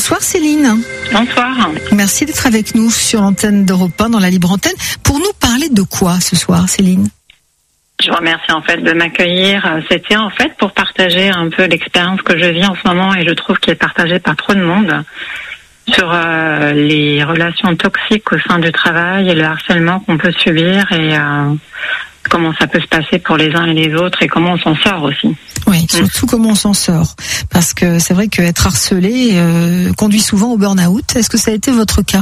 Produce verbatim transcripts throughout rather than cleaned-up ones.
Bonsoir Céline. Bonsoir. Merci d'être avec nous sur l'antenne d'Europe un dans la libre antenne. Pour nous parler de quoi ce soir, Céline ? Je vous remercie en fait de m'accueillir. C'était en fait pour partager un peu l'expérience que je vis en ce moment et je trouve qu'elle est partagée par trop de monde sur euh, les relations toxiques au sein du travail et le harcèlement qu'on peut subir et euh, comment ça peut se passer pour les uns et les autres et comment on s'en sort aussi. Oui, surtout mmh. comment on s'en sort. Parce que c'est vrai qu'être harcelé euh, conduit souvent au burn-out. Est-ce que ça a été votre cas ?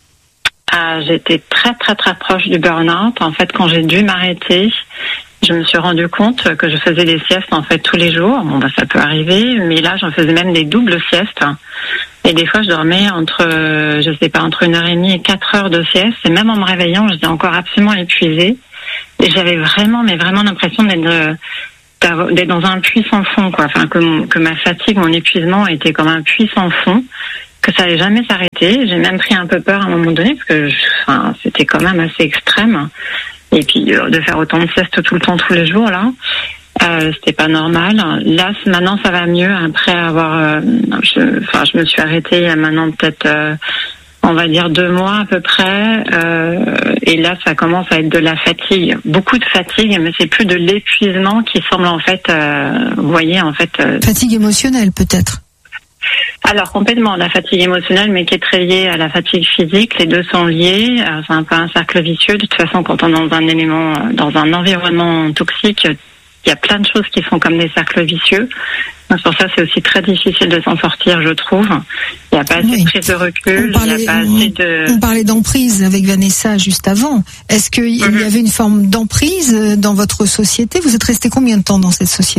Ah, j'étais très très très proche du burn-out. En fait, quand j'ai dû m'arrêter, je me suis rendu compte que je faisais des siestes en fait tous les jours. Bon, bah ça peut arriver, mais là, j'en faisais même des doubles siestes. Et des fois, je dormais entre, je sais pas, entre une heure et demie et quatre heures de sieste. Et même en me réveillant, j'étais encore absolument épuisée. Et j'avais vraiment, mais vraiment l'impression d'être, d'être dans un puits sans fond, quoi. Enfin, que, mon, que ma fatigue, mon épuisement était comme un puits sans fond. Que ça allait jamais s'arrêter. J'ai même pris un peu peur à un moment donné parce que je, enfin, c'était quand même assez extrême. Et puis euh, de faire autant de siestes tout le temps, tous les jours là, euh, c'était pas normal. Là, maintenant, ça va mieux. Après avoir, euh, je, enfin, je me suis arrêtée il y a maintenant peut-être, euh, on va dire deux mois à peu près. Euh, et là, ça commence à être de la fatigue, beaucoup de fatigue, mais c'est plus de l'épuisement qui semble en fait, euh, vous voyez en fait. Euh, fatigue émotionnelle peut-être. Alors complètement, la fatigue émotionnelle, mais qui est très liée à la fatigue physique. Les deux sont liés. C'est un peu un cercle vicieux. De toute façon, quand on est dans un élément, dans un environnement toxique, il y a plein de choses qui sont comme des cercles vicieux. Donc pour ça, c'est aussi très difficile de s'en sortir, je trouve. Il n'y a pas assez oui. de prise de recul. Parlait, il y a pas assez de... On parlait d'emprise avec Vanessa juste avant. Est-ce qu'il mm-hmm. y avait une forme d'emprise dans votre société ? Vous êtes resté combien de temps dans cette société ?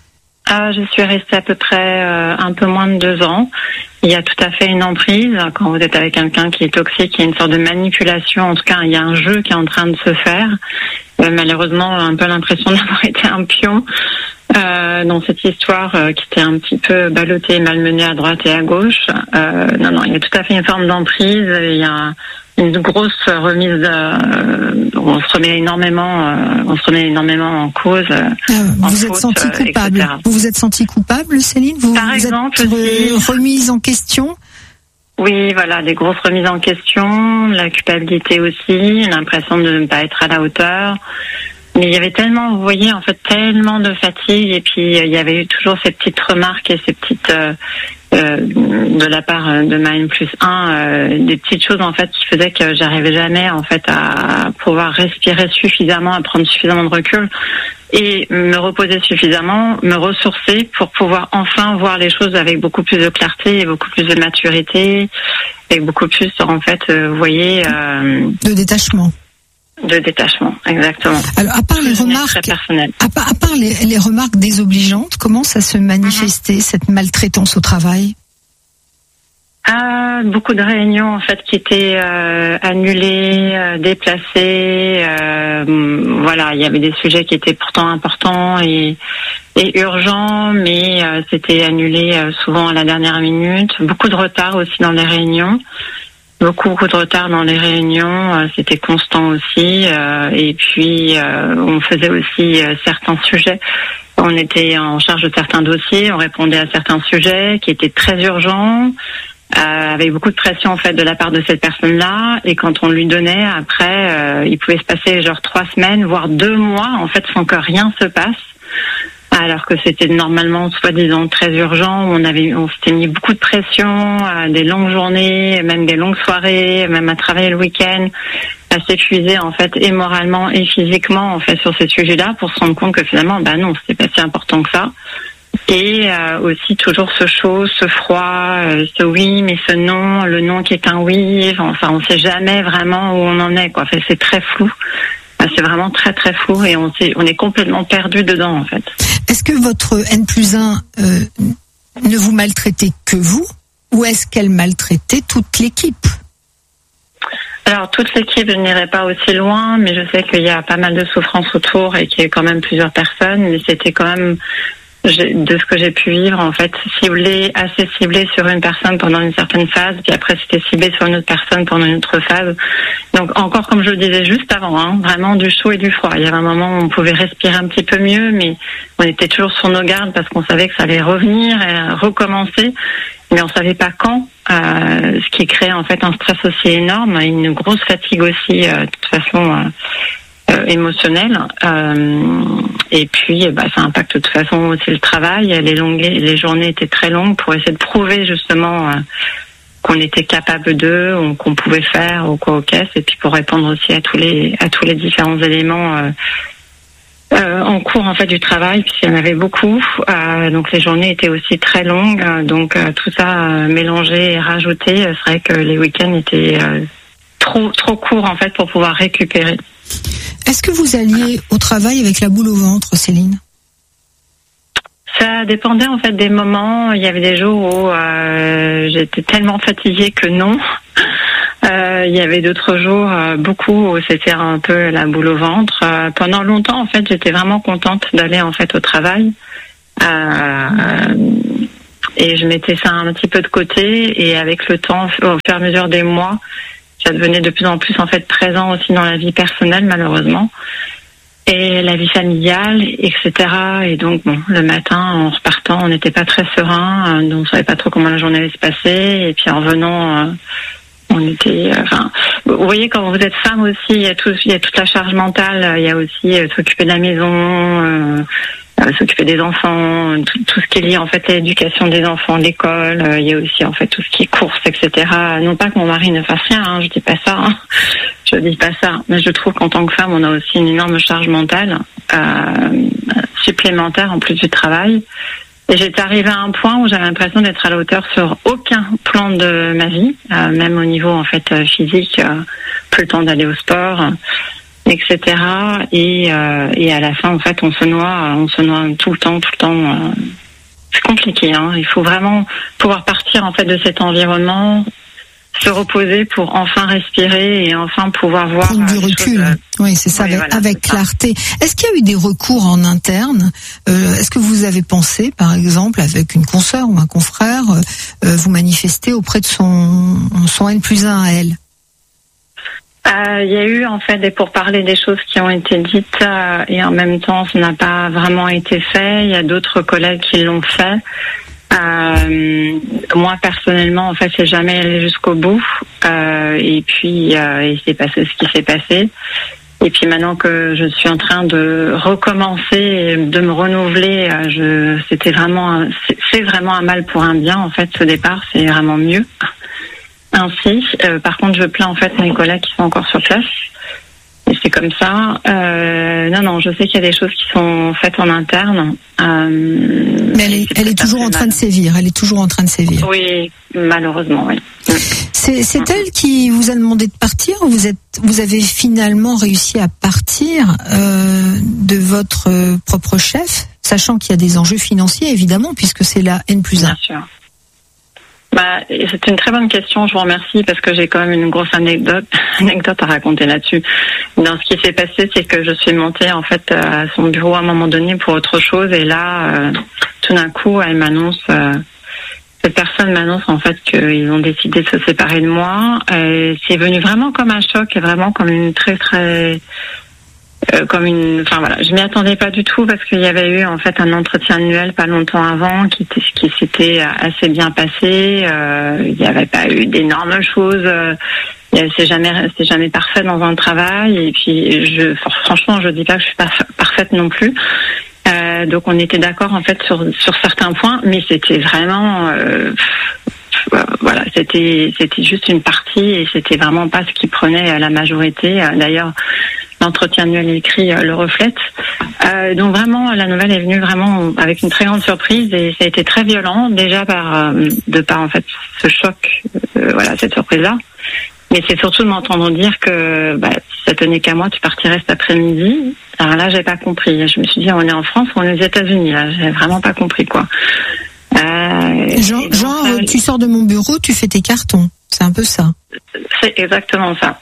Ah, je suis restée à peu près euh, un peu moins de deux ans. Il y a tout à fait une emprise. Quand vous êtes avec quelqu'un qui est toxique, il y a une sorte de manipulation. En tout cas, il y a un jeu qui est en train de se faire. Euh, malheureusement, un peu l'impression d'avoir été un pion euh, dans cette histoire euh, qui était un petit peu ballottée, malmenée à droite et à gauche. Euh, non, non, il y a tout à fait une forme d'emprise. Il y a une grosse remise, euh, on se remet énormément, euh, on se remet énormément en cause. Euh, ah, vous en vous êtes senti euh, coupable. et cetera. Vous vous êtes senti coupable, Céline ? Vous Par vous exemple, êtes re- remise en question ? Oui, voilà, des grosses remises en question, la culpabilité aussi, l'impression de ne pas être à la hauteur. Mais il y avait tellement, vous voyez, en fait, tellement de fatigue et puis euh, il y avait eu toujours ces petites remarques et ces petites, euh, euh, de la part de ma N plus un, euh, des petites choses en fait qui faisaient que j'arrivais jamais en fait à pouvoir respirer suffisamment, à prendre suffisamment de recul et me reposer suffisamment, me ressourcer pour pouvoir enfin voir les choses avec beaucoup plus de clarté et beaucoup plus de maturité et beaucoup plus en fait, euh, vous voyez, euh, de détachement. De détachement, exactement. Alors, à part les remarques, à part, à part les, les remarques désobligeantes, comment ça se manifestait, mm-hmm. cette maltraitance au travail ? Ah, beaucoup de réunions en fait qui étaient euh, annulées, euh, déplacées. Euh, voilà, il y avait des sujets qui étaient pourtant importants et, et urgents, mais euh, c'était annulé euh, souvent à la dernière minute. Beaucoup de retard aussi dans les réunions. Beaucoup, beaucoup de retard dans les réunions, euh, c'était constant aussi. Euh, et puis, euh, on faisait aussi euh, certains sujets. On était en charge de certains dossiers, on répondait à certains sujets qui étaient très urgents, euh, avec beaucoup de pression en fait de la part de cette personne-là. Et quand on lui donnait, après, euh, il pouvait se passer genre trois semaines, voire deux mois, en fait, sans que rien se passe. Alors que c'était normalement soi-disant très urgent, on avait, on s'était mis beaucoup de pression, euh, des longues journées, même des longues soirées, même à travailler le week-end, à s'épuiser en fait et moralement et physiquement en fait sur ces sujets-là pour se rendre compte que finalement, bah non, c'était pas si important que ça. Et euh, aussi toujours ce chaud, ce froid, euh, ce oui mais ce non, le non qui est un oui. Enfin, on sait jamais vraiment où on en est, quoi. Enfin, c'est très flou. C'est vraiment très très flou et on, on est complètement perdu dedans en fait. Est-ce que votre N plus un euh, ne vous maltraitait que vous ou est-ce qu'elle maltraitait toute l'équipe ? Alors toute l'équipe, je n'irai pas aussi loin, mais je sais qu'il y a pas mal de souffrance autour et qu'il y a quand même plusieurs personnes, mais c'était quand même de ce que j'ai pu vivre, en fait, ciblé, assez ciblé sur une personne pendant une certaine phase, puis après c'était ciblé sur une autre personne pendant une autre phase. Donc encore comme je le disais juste avant, hein, vraiment du chaud et du froid. Il y avait un moment où on pouvait respirer un petit peu mieux, mais on était toujours sur nos gardes parce qu'on savait que ça allait revenir et recommencer. mais on savait pas quand, euh, ce qui crée en fait un stress aussi énorme, une grosse fatigue aussi, euh, de toute façon euh, euh, émotionnelle. Euh, et puis, bah, ça impacte de toute façon aussi le travail. Les longues, les journées étaient très longues pour essayer de prouver justement euh, qu'on était capable d'eux, ou qu'on pouvait faire ou quoi aux caisses, et puis pour répondre aussi à tous les à tous les différents éléments euh, euh, en cours en fait du travail, puisqu'il y en avait beaucoup. Euh, donc les journées étaient aussi très longues. Donc euh, tout ça euh, mélangé et rajouté, c'est vrai que les week-ends étaient euh, trop trop courts en fait pour pouvoir récupérer. Est-ce que vous alliez voilà. au travail avec la boule au ventre, Céline ? Ça dépendait en fait des moments. Il y avait des jours où euh, j'étais tellement fatiguée que non. Euh, il y avait d'autres jours, euh, beaucoup, où c'était un peu la boule au ventre. Euh, pendant longtemps, en fait, j'étais vraiment contente d'aller en fait au travail. Euh, et je mettais ça un petit peu de côté. Et avec le temps, au fur et à mesure des mois, ça devenait de plus en plus en fait présent aussi dans la vie personnelle, malheureusement. Et la vie familiale, et cetera. Et donc, bon, le matin, en repartant, on n'était pas très serein, euh, donc on savait pas trop comment la journée allait se passer. Et puis en revenant, euh, on était. Enfin, euh, vous voyez, quand vous êtes femme aussi, il y a tout, il y a toute la charge mentale. Il y a aussi euh, s'occuper de la maison, euh, euh, s'occuper des enfants, tout, tout ce qui est lié en fait à l'éducation des enfants, l'école. Euh, il y a aussi en fait tout ce qui est courses, et cetera. Non pas que mon mari ne fasse rien, hein, je dis pas ça. Hein. Je dis pas ça, mais je trouve qu'en tant que femme, on a aussi une énorme charge mentale euh, supplémentaire en plus du travail. Et j'étais arrivée à un point où j'avais l'impression d'être à la hauteur sur aucun plan de ma vie, euh, même au niveau en fait physique, euh, plus le temps d'aller au sport, et cetera. Et, euh, et à la fin, en fait, on se noie, on se noie tout le temps, tout le temps. Euh, c'est compliqué, hein. Il faut vraiment pouvoir partir en fait de cet environnement, se reposer pour enfin respirer et enfin pouvoir voir prendre du recul. Choses, euh... Oui, c'est ça, oui, avec, voilà, avec c'est clarté. Ça. Est-ce qu'il y a eu des recours en interne ? euh, Est-ce que vous avez pensé, par exemple, avec une consoeur ou un confrère, euh, vous manifester auprès de son, son N plus un à elle ? Euh, il y a eu en fait des pourparlers, des choses qui ont été dites euh, et en même temps ça n'a pas vraiment été fait. Il y a d'autres collègues qui l'ont fait. Euh, moi personnellement, en fait, c'est jamais allé jusqu'au bout. Euh, et puis, euh, il s'est passé ce qui s'est passé. Et puis maintenant que je suis en train de recommencer, de me renouveler, je, c'était vraiment, c'est, c'est vraiment un mal pour un bien. En fait, ce départ, c'est vraiment mieux. Ainsi, euh, par contre, je plains en fait mes collègues qui sont encore sur place. Et c'est comme ça. Euh, non, non, je sais qu'il y a des choses qui sont faites en interne. Euh, Mais elle est, elle est toujours en train de sévir. Elle est toujours en train de sévir. Oui, malheureusement, oui. C'est, c'est elle qui vous a demandé de partir ou vous êtes, vous avez finalement réussi à partir euh, de votre propre chef, sachant qu'il y a des enjeux financiers évidemment, puisque c'est la N plus un. Bien sûr. Bah, c'est une très bonne question, je vous remercie parce que j'ai quand même une grosse anecdote, anecdote à raconter là-dessus. Dans ce qui s'est passé, c'est que je suis montée en fait à son bureau à un moment donné pour autre chose et là, euh, tout d'un coup, elle m'annonce, euh, cette personne m'annonce en fait qu'ils ont décidé de se séparer de moi. Et c'est venu vraiment comme un choc et vraiment comme une très très Euh, comme une, enfin voilà, je m'y attendais pas du tout parce qu'il y avait eu en fait un entretien annuel pas longtemps avant qui, qui s'était assez bien passé. Euh, il n'y avait pas eu d'énormes choses. Euh, c'est jamais, c'est jamais parfait dans un travail. Et puis, je, franchement, je dis pas que je suis pas parfaite non plus. Euh, donc, on était d'accord en fait sur sur certains points, mais c'était vraiment, euh, voilà, c'était c'était juste une partie et c'était vraiment pas ce qui prenait la majorité. D'ailleurs, l'entretien annuel écrit euh, le reflète. Euh, donc vraiment, la nouvelle est venue vraiment avec une très grande surprise et ça a été très violent, déjà par euh, de par en fait ce choc, euh, voilà, cette surprise-là. Mais c'est surtout de m'entendre dire que bah, si ça tenait qu'à moi, tu partirais cet après-midi. Alors là, j'ai pas compris. Je me suis dit, on est en France ou on est aux États-Unis. Là, j'ai vraiment pas compris quoi. Euh, genre, donc, genre euh, tu sors de mon bureau, tu fais tes cartons. C'est un peu ça. C'est exactement ça.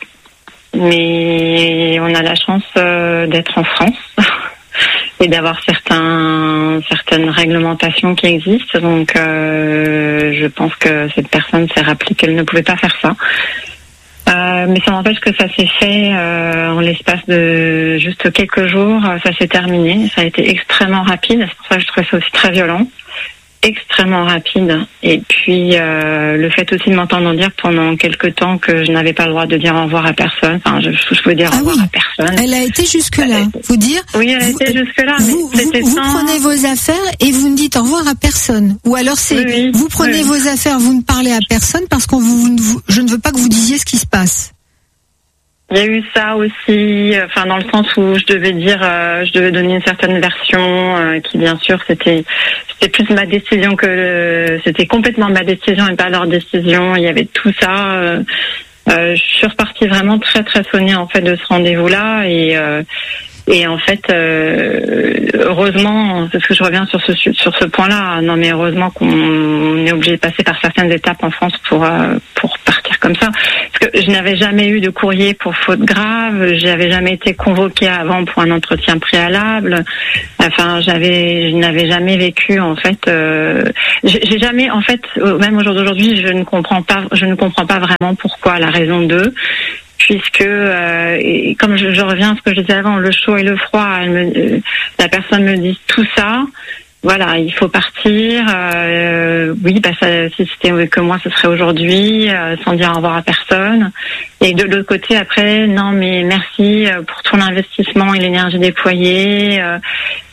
Mais on a la chance euh, d'être en France et d'avoir certains, certaines réglementations qui existent. Donc, euh, je pense que cette personne s'est rappelée qu'elle ne pouvait pas faire ça. Euh, mais ça n'empêche que ça s'est fait euh, en l'espace de juste quelques jours. Ça s'est terminé. Ça a été extrêmement rapide. C'est pour ça que je trouvais ça aussi très violent. extrêmement rapide. Et puis euh, le fait aussi de m'entendre dire pendant quelques temps que je n'avais pas le droit de dire au revoir à personne. Enfin, je, je pouvais dire ah au revoir oui. à personne. Elle a été jusque-là. Elle vous dire. Oui, elle a vous, été jusque-là. Vous, mais c'était vous, sans... vous prenez vos affaires et vous ne dites au revoir à personne. Ou alors c'est oui, oui, vous prenez oui. vos affaires, vous ne parlez à personne parce qu'on vous, vous, je ne veux pas que vous disiez ce qui se passe. Il y a eu ça aussi, enfin dans le sens où je devais dire, euh, je devais donner une certaine version, euh, qui bien sûr c'était c'était plus ma décision que le, c'était complètement ma décision et pas leur décision. Il y avait tout ça. Euh, euh, je suis repartie vraiment très très sonnée en fait de ce rendez-vous-là et euh, et en fait euh, heureusement, parce que je reviens sur ce sur ce point-là. Non mais heureusement qu'on est obligé de passer par certaines étapes en France pour euh, pour partir comme ça. Parce que je n'avais jamais eu de courrier pour faute grave, j'avais jamais été convoquée avant pour un entretien préalable. Enfin, j'avais, je n'avais jamais vécu en fait. Euh, j'ai, j'ai jamais, en fait, même au jour d'aujourd'hui, je ne comprends pas, je ne comprends pas vraiment pourquoi, la raison d'eux, puisque euh, et comme je, je reviens à ce que je disais avant, le chaud et le froid, elle me, euh, la personne me dit tout ça. Voilà, il faut partir. Euh, oui, bah ça, si c'était que moi, ce serait aujourd'hui, euh, sans dire au revoir à personne. Et de l'autre côté, après, non, mais merci pour tout l'investissement et l'énergie déployée. Euh,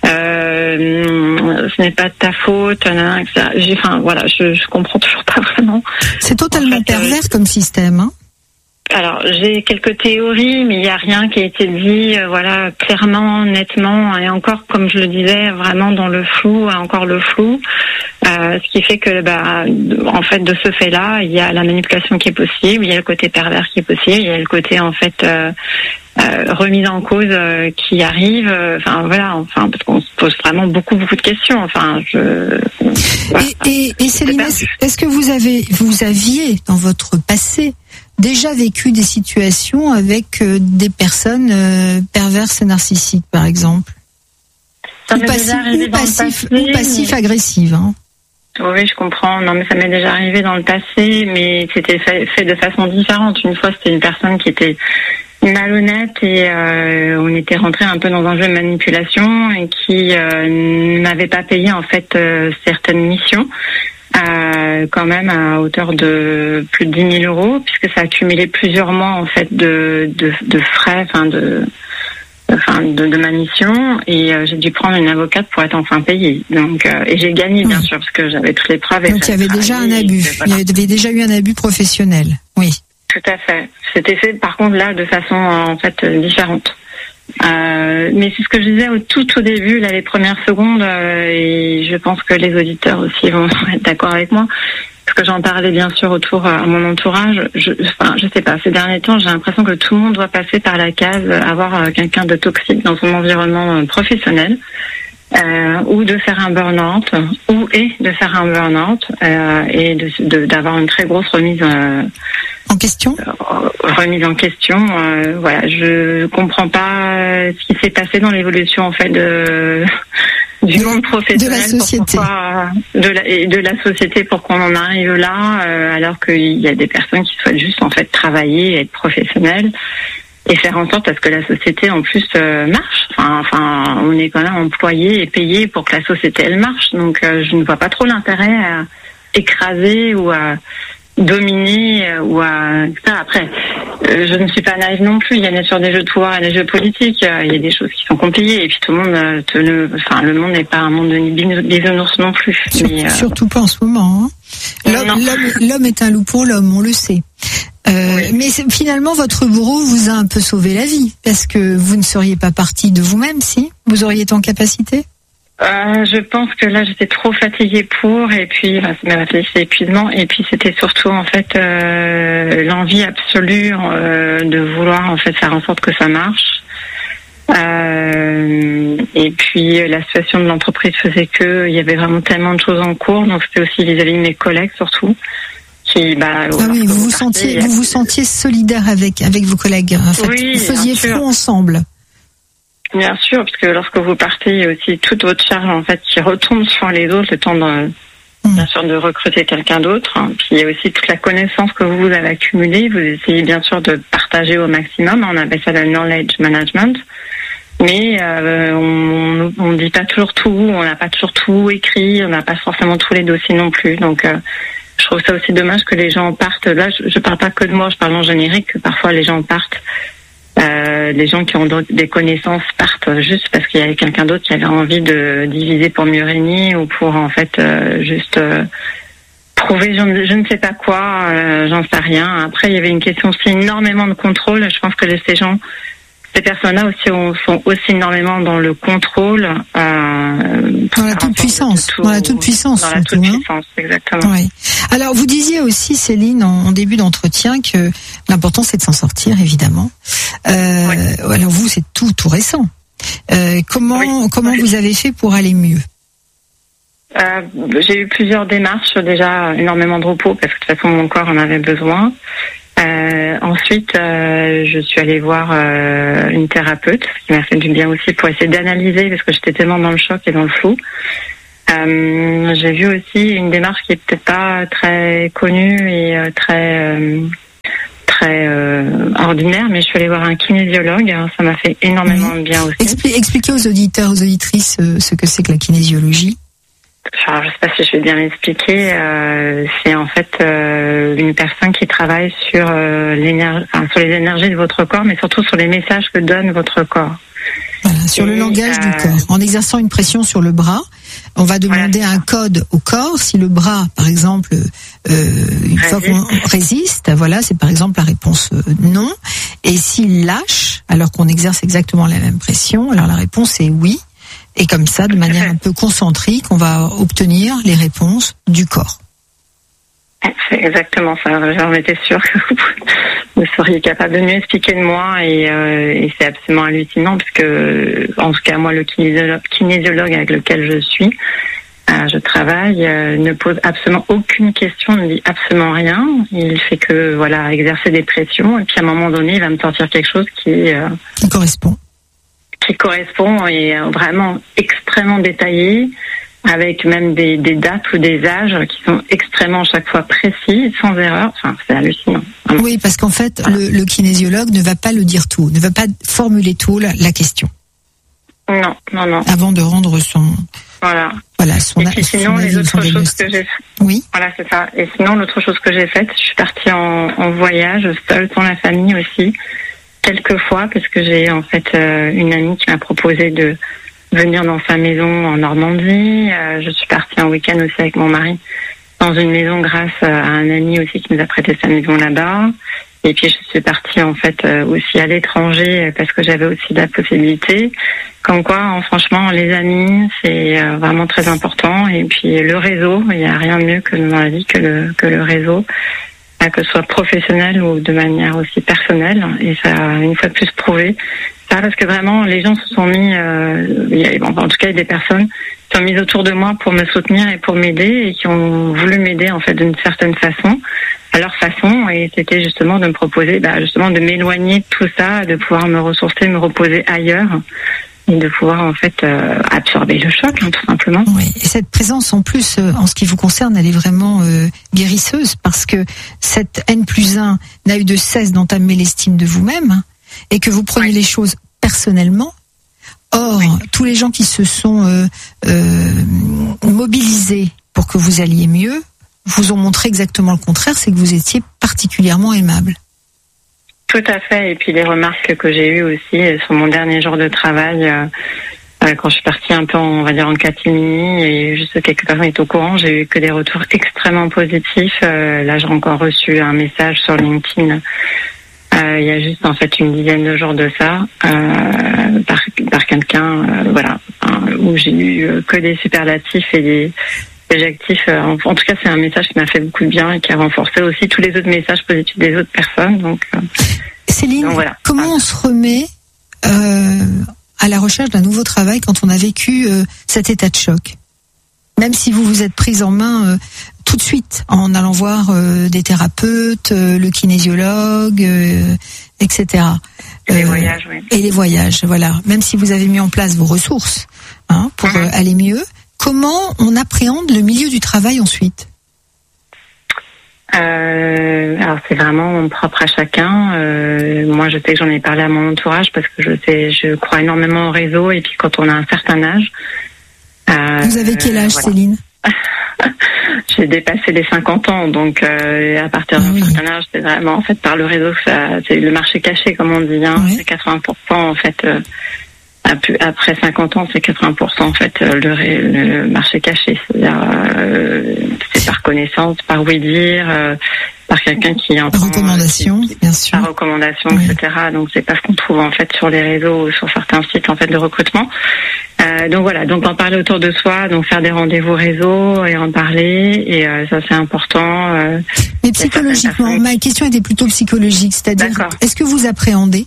euh, ce n'est pas de ta faute. Nan, et cetera. J'ai, enfin, voilà, je, je comprends toujours pas vraiment. C'est totalement en fait, pervers euh, comme système, hein. Alors, j'ai quelques théories, mais il n'y a rien qui a été dit, euh, voilà, clairement, nettement, et encore, comme je le disais, vraiment dans le flou, encore le flou. Euh, ce qui fait que, bah, en fait, de ce fait-là, il y a la manipulation qui est possible, il y a le côté pervers qui est possible, il y a le côté, en fait, euh, euh, remise en cause euh, qui arrive. Enfin, euh, voilà, enfin, parce qu'on se pose vraiment beaucoup, beaucoup de questions. Enfin, je. Voilà, et, et, et Céline, est-ce que vous avez, vous aviez dans votre passé déjà vécu des situations avec euh, des personnes euh, perverses et narcissiques, par exemple, ça ou, passif, ou, passif, passé, ou passif agressive, hein. Oui, je comprends. Non, mais ça m'est déjà arrivé dans le passé, mais c'était fait, fait de façon différente. Une fois, c'était une personne qui était malhonnête et euh, on était rentré un peu dans un jeu de manipulation et qui euh, n'avait pas payé en fait euh, certaines missions. Euh, quand même à hauteur de plus de dix mille euros, puisque ça a accumulé plusieurs mois en fait de de, de frais, enfin de enfin de, de ma mission, et euh, j'ai dû prendre une avocate pour être enfin payée. Donc euh, et j'ai gagné bien oui. sûr parce que j'avais toutes les preuves. Et donc il y avait déjà un abus. Voilà. Il y avait déjà eu un abus professionnel. Oui. Tout à fait. C'était fait par contre là de façon en fait différente. Euh, mais c'est ce que je disais au tout au début, là, les premières secondes, euh, et je pense que les auditeurs aussi vont être d'accord avec moi, parce que j'en parlais bien sûr autour à mon entourage. Je, enfin, je sais pas, ces derniers temps, j'ai l'impression que tout le monde doit passer par la case avoir quelqu'un de toxique dans son environnement professionnel, euh, ou de faire un burn-out, ou et de faire un burn-out, euh, et de, de, d'avoir une très grosse remise euh, en question. Remise en question. Euh, voilà, je comprends pas ce qui s'est passé dans l'évolution en fait de du monde professionnel, de la société, pourquoi, de la et de la société pour qu'on en arrive là, euh, alors qu'il y a des personnes qui souhaitent juste en fait travailler, être professionnelles et faire en sorte à ce que la société en plus euh, marche. Enfin, enfin, on est quand même employé et payé pour que la société elle marche. Donc, euh, je ne vois pas trop l'intérêt à écraser ou à dominer euh, ou à ça. Après, euh, je ne suis pas naïve non plus. Il y a bien sûr des jeux de pouvoir et des jeux politiques. Euh, il y a des choses qui sont compliquées et puis tout le monde, euh, te le, enfin, le monde n'est pas un monde de bisounours non plus. Sur, mais, euh... Surtout pas en ce moment. Hein. L'homme, l'homme, l'homme est un loup pour l'homme, on le sait. Euh, oui. Mais finalement, votre bourreau vous a un peu sauvé la vie, parce que vous ne seriez pas partie de vous-même, si vous auriez été en capacité. Euh, je pense que là, j'étais trop fatiguée pour, et puis enfin, c'est épuisement, et puis c'était surtout en fait euh, l'envie absolue euh, de vouloir en fait faire en sorte que ça marche. Euh, et puis la situation de l'entreprise faisait que il y avait vraiment tellement de choses en cours, donc c'était aussi vis-à-vis de mes collègues surtout. Qui, bah, ah oui, vous vous, vous sentiez, partiez, vous vous sentiez solidaire avec avec vos collègues. En fait. Oui, vous faisiez front ensemble. Bien sûr, parce que lorsque vous partez, il y a aussi toute votre charge en fait qui retombe sur les autres, le temps de, mmh. bien sûr de recruter quelqu'un d'autre. Hein. Puis il y a aussi toute la connaissance que vous avez accumulée. Vous essayez bien sûr de partager au maximum. On appelle ça le knowledge management. Mais euh, on on dit pas toujours tout, on n'a pas toujours tout écrit, on n'a pas forcément tous les dossiers non plus. Donc euh, je trouve ça aussi dommage que les gens partent. Là, je, je parle pas que de moi, je parle en générique, que parfois les gens partent. Euh, les gens qui ont des connaissances partent juste parce qu'il y avait quelqu'un d'autre qui avait envie de diviser pour mieux régner ou pour en fait euh, juste euh, prouver je ne, je ne sais pas quoi, euh, j'en sais rien. Après, il y avait une question aussi énormément de contrôle. Je pense que les, ces gens, ces personnes-là aussi ont, sont aussi énormément dans le contrôle. Euh, dans la toute puissance. Tout, dans la toute puissance. Dans la toute hein. puissance, exactement. Oui. Alors, vous disiez aussi, Céline, en, en début d'entretien, que l'important c'est de s'en sortir, évidemment. Euh, oui. Alors vous, c'est tout, tout récent. Euh, comment, oui. comment oui. vous avez fait pour aller mieux? Euh, j'ai eu plusieurs démarches, déjà énormément de repos parce que de toute façon mon corps en avait besoin. Euh, ensuite, euh, je suis allée voir euh, une thérapeute, ce qui m'a fait du bien aussi pour essayer d'analyser parce que j'étais tellement dans le choc et dans le flou. Euh, j'ai vu aussi une démarche qui est peut-être pas très connue et euh, très euh, très euh, ordinaire, mais je suis allée voir un kinésiologue. Ça m'a fait énormément de bien aussi. Expli- expliquez aux auditeurs, aux auditrices euh, ce que c'est que la kinésiologie. Alors, je ne sais pas si je vais bien m'expliquer. Euh, c'est en fait euh, une personne qui travaille sur, euh, l'énergie, enfin, sur les énergies de votre corps, mais surtout sur les messages que donne votre corps. Voilà, sur Et, le langage euh, du corps. En exerçant une pression sur le bras, on va demander voilà, un code au corps. Si le bras, par exemple, euh, une fois qu'on résiste, voilà, c'est par exemple la réponse euh, non. Et s'il lâche, alors qu'on exerce exactement la même pression, alors la réponse est oui. Et comme ça, de manière un peu concentrique, on va obtenir les réponses du corps. C'est exactement ça. J'en étais sûre que vous seriez capable de mieux expliquer de moi et, euh, et c'est absolument hallucinant parce que, en tout cas, moi, le kinésiologue, kinésiologue avec lequel je suis, euh, je travaille, euh, ne pose absolument aucune question, ne dit absolument rien. Il fait que, voilà, exercer des pressions et puis à un moment donné, il va me sortir quelque chose qui, euh, qui correspond. qui correspond et est vraiment extrêmement détaillé, avec même des, des dates ou des âges qui sont extrêmement chaque fois précis, sans erreur. Enfin, c'est hallucinant. Oui, parce qu'en fait, voilà. le, le kinésiologue ne va pas le dire tout, ne va pas formuler tout la, la question. Non, non, non. Avant de rendre son... Voilà. Voilà, son, et puis sinon, son les avis, autres choses que j'ai Oui. Voilà, c'est ça. Et sinon, l'autre chose que j'ai faite, je suis partie en, en voyage, seule, sans la famille aussi, quelques fois, parce que j'ai en fait euh, une amie qui m'a proposé de venir dans sa maison en Normandie. Euh, je suis partie un week-end aussi avec mon mari dans une maison grâce à un ami aussi qui nous a prêté sa maison là-bas. Et puis je suis partie en fait euh, aussi à l'étranger parce que j'avais aussi la possibilité. Comme quoi, hein, franchement, les amis, c'est euh, vraiment très important. Et puis le réseau, il n'y a rien de mieux que dans la vie que le, que le réseau. Que ce soit professionnel ou de manière aussi personnelle, et ça a une fois de plus prouvé ça, parce que vraiment les gens se sont mis, euh, il y a, bon, en tout cas il y a des personnes qui sont mises autour de moi pour me soutenir et pour m'aider et qui ont voulu m'aider en fait d'une certaine façon, à leur façon, et c'était justement de me proposer, bah, justement de m'éloigner de tout ça, de pouvoir me ressourcer, me reposer ailleurs. Et de pouvoir en fait euh, absorber le choc, hein, tout simplement. Oui. Et cette présence en plus, euh, en ce qui vous concerne, elle est vraiment euh, guérisseuse parce que cette N plus un n'a eu de cesse d'entamer l'estime de vous-même hein, et que vous prenez oui. les choses personnellement. Or, oui. tous les gens qui se sont euh, euh, mobilisés pour que vous alliez mieux vous ont montré exactement le contraire, c'est que vous étiez particulièrement aimable. Tout à fait. Et puis les remarques que j'ai eues aussi sur mon dernier jour de travail, euh, quand je suis partie un peu, en, on va dire, en catimini, et juste quelques personnes étaient au courant, j'ai eu que des retours extrêmement positifs. Euh, là, j'ai encore reçu un message sur LinkedIn. Euh, il y a juste en fait une dizaine de jours de ça, euh, par, par quelqu'un, euh, voilà, hein, où j'ai eu que des superlatifs et des adjectifs. En, en tout cas, c'est un message qui m'a fait beaucoup de bien et qui a renforcé aussi tous les autres messages positifs des autres personnes. Donc, euh, Céline, donc voilà. Comment ah. on se remet euh, à la recherche d'un nouveau travail quand on a vécu euh, cet état de choc? Même si vous vous êtes prise en main euh, tout de suite en allant voir euh, des thérapeutes, euh, le kinésiologue, euh, et cetera. Et les euh, voyages, oui. Et les voyages, voilà. Même si vous avez mis en place vos ressources hein, pour mmh. euh, aller mieux. Comment on appréhende le milieu du travail ensuite ? euh, Alors c'est vraiment propre à chacun. Euh, moi, je sais que j'en ai parlé à mon entourage parce que je sais, je crois énormément au réseau. Et puis quand on a un certain âge. Euh, Vous avez quel âge, voilà. Céline? J'ai dépassé les cinquante ans, donc euh, à partir d'un oui. certain âge, c'est vraiment en fait par le réseau que ça, c'est le marché caché comme on dit. Hein, oui. C'est quatre-vingts pour cent en fait. Euh, après cinquante ans, c'est quatre-vingts pour cent en fait le, le marché caché. C'est-à-dire, euh, c'est par connaissance, par oui dire, euh, par quelqu'un qui entend. Par recommandation, qui, bien sûr. Par recommandation, oui. et cetera. Donc c'est pas ce qu'on trouve en fait sur les réseaux ou sur certains sites en fait de recrutement. Euh, donc voilà, donc en parler autour de soi, donc faire des rendez-vous réseau et en parler, et euh, ça c'est important. Euh, Mais psychologiquement, ma question était plutôt psychologique, c'est-à-dire, D'accord. est-ce que vous appréhendez?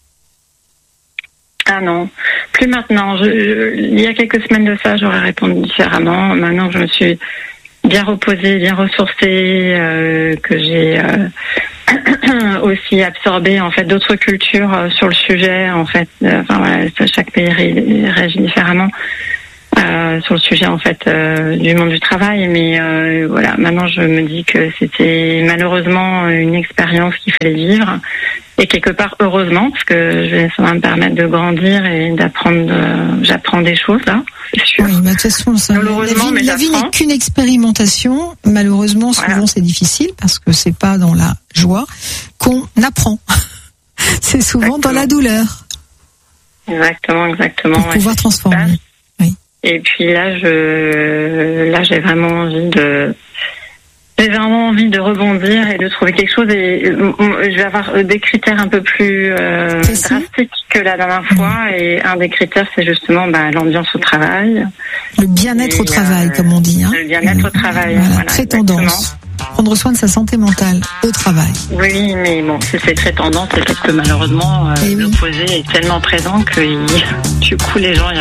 Ah non, plus maintenant. Je, je, il y a quelques semaines de ça, j'aurais répondu différemment. Maintenant que je me suis bien reposée, bien ressourcée, euh, que j'ai euh, aussi absorbé en fait d'autres cultures euh, sur le sujet. En fait, euh, enfin voilà, chaque pays ré, réagit différemment euh, sur le sujet en fait euh, du monde du travail. Mais euh, voilà, maintenant je me dis que c'était malheureusement une expérience qu'il fallait vivre. Et quelque part, heureusement, parce que je vais, ça va me permettre de grandir et d'apprendre. De, j'apprends des choses là, c'est sûr. Oui, mais de toute façon, ça, malheureusement, la vie, la vie n'est qu'une expérimentation. Malheureusement, souvent voilà. c'est difficile parce que c'est pas dans la joie qu'on apprend. C'est souvent exactement. Dans la douleur. Exactement, exactement. Pour ouais, pouvoir transformer. Oui. Et puis là, je, là, j'ai vraiment envie de. J'ai vraiment envie de rebondir et de trouver quelque chose, et je vais avoir des critères un peu plus euh, drastiques que la dernière fois, et un des critères c'est justement bah, l'ambiance au travail. Le bien-être et, au travail, euh, comme on dit. Hein. Le bien-être euh, au travail. Voilà, voilà, très exactement. Tendance. Prendre soin de sa santé mentale au travail. Oui, mais bon, si c'est très tendance, c'est parce que malheureusement euh, oui. l'opposé est tellement présent que il, du coup les gens y